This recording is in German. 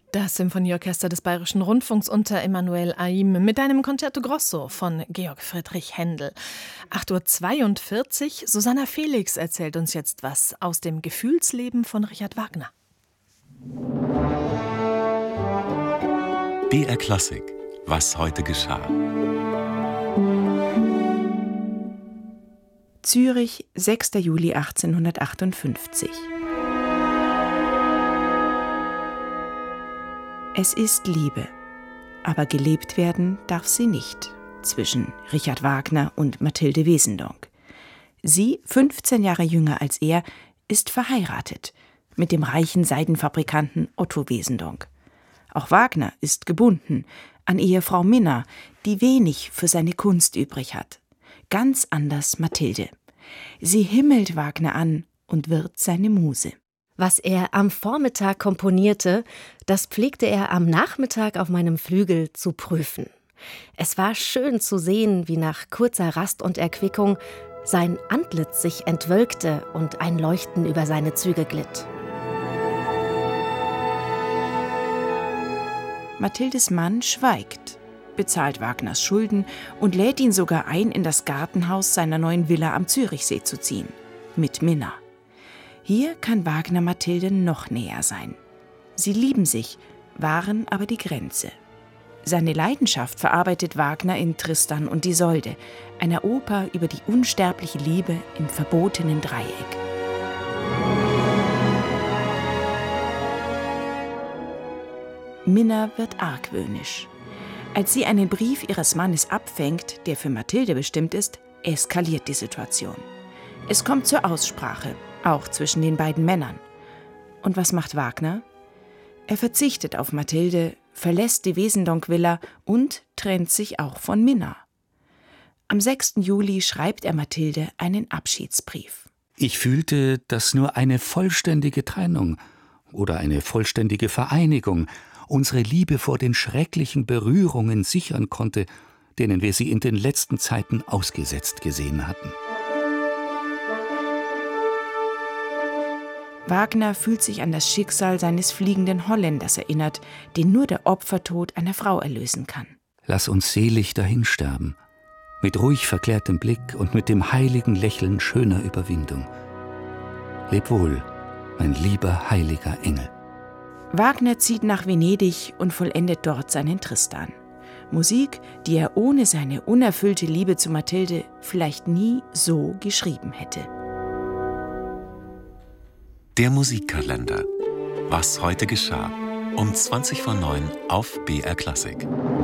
Das Symphonieorchester des Bayerischen Rundfunks unter Emmanuel Haim mit einem Concerto Grosso von Georg Friedrich Händel. 8:42 Uhr. Susanna Felix erzählt uns jetzt was aus dem Gefühlsleben von Richard Wagner. BR Klassik. Was heute geschah. Zürich, 6. Juli 1858. Es ist Liebe, aber gelebt werden darf sie nicht, zwischen Richard Wagner und Mathilde Wesendonck. Sie, 15 Jahre jünger als er, ist verheiratet mit dem reichen Seidenfabrikanten Otto Wesendonck. Auch Wagner ist gebunden an Ehefrau Minna, die wenig für seine Kunst übrig hat. Ganz anders Mathilde. Sie himmelt Wagner an und wird seine Muse. Was er am Vormittag komponierte, das pflegte er am Nachmittag auf meinem Flügel zu prüfen. Es war schön zu sehen, wie nach kurzer Rast und Erquickung sein Antlitz sich entwölkte und ein Leuchten über seine Züge glitt. Mathildes Mann schweigt, bezahlt Wagners Schulden und lädt ihn sogar ein, in das Gartenhaus seiner neuen Villa am Zürichsee zu ziehen. Mit Minna. Hier kann Wagner Mathilde noch näher sein. Sie lieben sich, wahren aber die Grenze. Seine Leidenschaft verarbeitet Wagner in Tristan und Isolde, einer Oper über die unsterbliche Liebe im verbotenen Dreieck. Minna wird argwöhnisch. Als sie einen Brief ihres Mannes abfängt, der für Mathilde bestimmt ist, eskaliert die Situation. Es kommt zur Aussprache, auch zwischen den beiden Männern. Und was macht Wagner? Er verzichtet auf Mathilde, verlässt die Wesendonck-Villa und trennt sich auch von Minna. Am 6. Juli schreibt er Mathilde einen Abschiedsbrief. Ich fühlte, dass nur eine vollständige Trennung oder eine vollständige Vereinigung unsere Liebe vor den schrecklichen Berührungen sichern konnte, denen wir sie in den letzten Zeiten ausgesetzt gesehen hatten. Wagner fühlt sich an das Schicksal seines fliegenden Holländers erinnert, den nur der Opfertod einer Frau erlösen kann. Lass uns selig dahinsterben, mit ruhig verklärtem Blick und mit dem heiligen Lächeln schöner Überwindung. Leb wohl, mein lieber heiliger Engel. Wagner zieht nach Venedig und vollendet dort seinen Tristan. Musik, die er ohne seine unerfüllte Liebe zu Mathilde vielleicht nie so geschrieben hätte. Der Musikkalender. Was heute geschah. Um 20:09 auf BR Klassik.